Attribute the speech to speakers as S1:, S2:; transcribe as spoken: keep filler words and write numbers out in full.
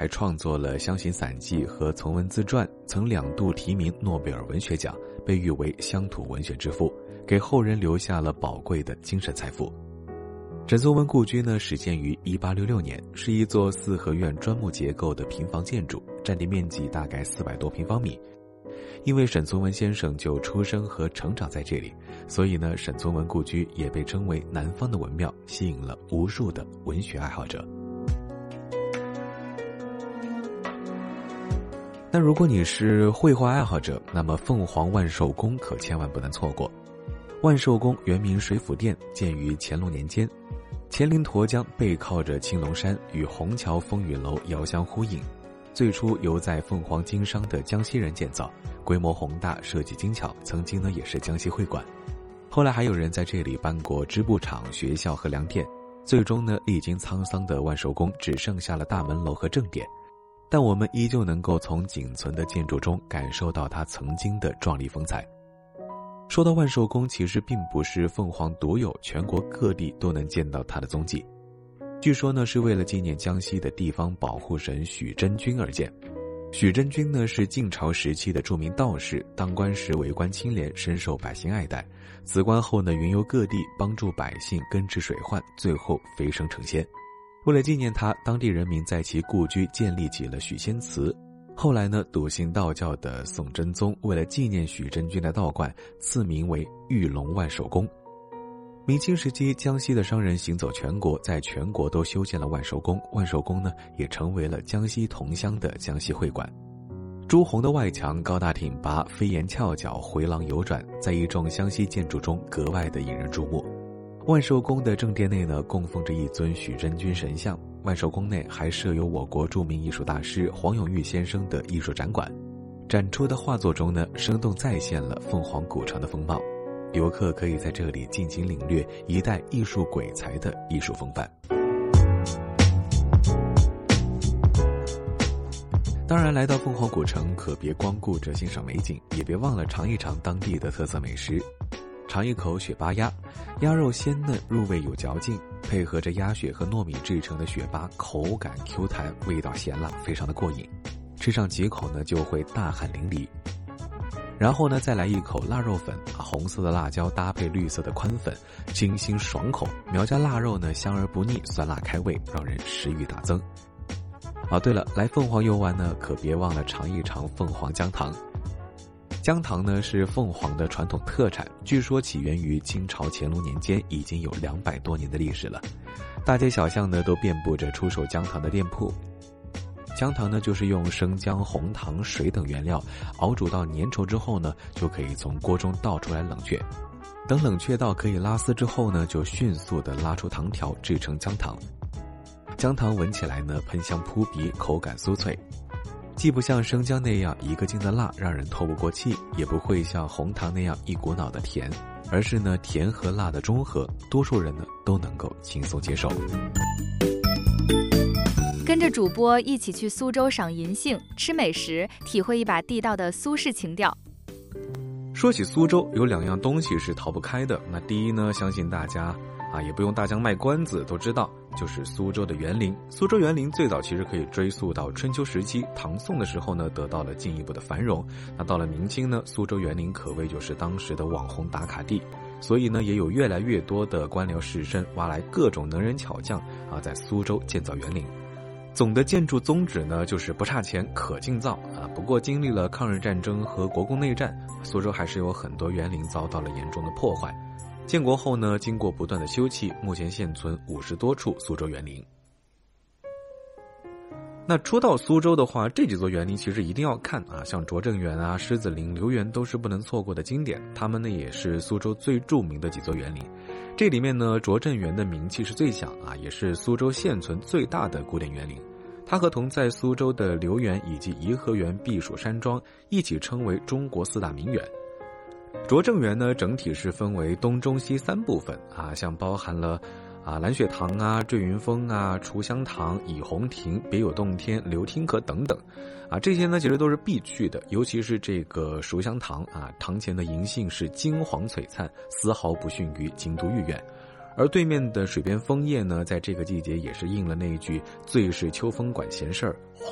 S1: 还创作了乡行散记和从文自传，曾两度提名诺贝尔文学奖，被誉为乡土文学之父，给后人留下了宝贵的精神财富。沈从文故居呢，始建于一八六六年，是一座四合院砖木结构的平房建筑，占地面积大概四百多平方米。因为沈从文先生就出生和成长在这里，所以呢，沈从文故居也被称为南方的文庙，吸引了无数的文学爱好者。那如果你是绘画爱好者，那么凤凰万寿宫可千万不能错过。万寿宫原名水府殿，建于乾隆年间，乾陵沱江背靠着青龙山，与虹桥风雨楼遥相呼应。最初由在凤凰经商的江西人建造，规模宏大，设计精巧，曾经呢也是江西会馆。后来还有人在这里办过织布厂、学校和粮店，最终呢，历经沧桑的万寿宫只剩下了大门楼和正殿，但我们依旧能够从仅存的建筑中感受到它曾经的壮丽风采。说到万寿宫，其实并不是凤凰独有，全国各地都能见到它的踪迹。据说呢，是为了纪念江西的地方保护神许真君而建。许真君呢，是晋朝时期的著名道士，当官时为官清廉，深受百姓爱戴。辞官后呢，云游各地，帮助百姓根治水患，最后飞升成仙。为了纪念他，当地人民在其故居建立起了许仙祠。后来呢，笃信道教的宋真宗为了纪念许真君的道观，赐名为玉龙万寿宫。明清时期，江西的商人行走全国，在全国都修建了万寿宫。万寿宫呢，也成为了江西同乡的江西会馆。朱红的外墙高大挺拔，飞檐翘角，回廊游转，在一众湘西建筑中格外的引人注目。万寿宫的正殿内呢，供奉着一尊许真君神像。万寿宫内还设有我国著名艺术大师黄永玉先生的艺术展馆，展出的画作中呢，生动再现了凤凰古城的风貌。游客可以在这里尽情领略一代艺术鬼才的艺术风范。当然，来到凤凰古城，可别光顾着欣赏美景，也别忘了尝一尝当地的特色美食。尝一口雪巴鸭，鸭肉鲜嫩，入味有嚼劲，配合着鸭血和糯米制成的雪巴，口感 Q 弹，味道咸辣，非常的过瘾。吃上几口呢，就会大汗淋漓。然后呢，再来一口腊肉粉，红色的辣椒搭配绿色的宽粉，清新爽口。苗家腊肉呢，香而不腻，酸辣开胃，让人食欲大增。哦，对了，来凤凰游玩呢，可别忘了尝一尝凤凰姜糖。姜糖呢，是凤凰的传统特产，据说起源于清朝乾隆年间，已经有两百多年的历史了。大街小巷呢，都遍布着出售姜糖的店铺。姜糖呢，就是用生姜、红糖、水等原料熬煮到粘稠之后呢，就可以从锅中倒出来冷却。等冷却到可以拉丝之后呢，就迅速的拉出糖条，制成姜糖。姜糖闻起来呢，喷香扑鼻，口感酥脆，既不像生姜那样一个劲的辣让人透不过气，也不会像红糖那样一股脑的甜，而是呢甜和辣的中和，多数人呢都能够轻松接受。
S2: 跟着主播一起去苏州赏银杏、吃美食，体会一把地道的苏式情调。
S1: 说起苏州，有两样东西是逃不开的。那第一呢，相信大家啊也不用大江卖关子都知道，就是苏州的园林。苏州园林最早其实可以追溯到春秋时期，唐宋的时候呢得到了进一步的繁荣。那到了明清呢，苏州园林可谓就是当时的网红打卡地，所以呢也有越来越多的官僚士绅挖来各种能人巧匠啊，在苏州建造园林。总的建筑宗旨呢，就是不差钱，可劲造啊。不过经历了抗日战争和国共内战，苏州还是有很多园林遭到了严重的破坏。建国后呢，经过不断的修葺，目前现存五十多处苏州园林。那说到苏州的话，这几座园林其实一定要看啊，像拙政园啊、狮子林、留园都是不能错过的经典。他们呢也是苏州最著名的几座园林。这里面呢，拙政园的名气是最响啊，也是苏州现存最大的古典园林。它和同在苏州的留园以及颐和园、避暑山庄一起称为中国四大名园。拙政园呢，整体是分为东中西三部分啊，像包含了啊蓝雪堂啊、坠云峰啊、雏香堂、倚红亭、别有洞天、流听阁等等啊，这些呢其实都是必去的，尤其是这个雏香堂啊，堂前的银杏是金黄璀璨，丝毫不逊于京都御苑。而对面的水边枫叶呢，在这个季节也是应了那一句最是秋风管闲事儿，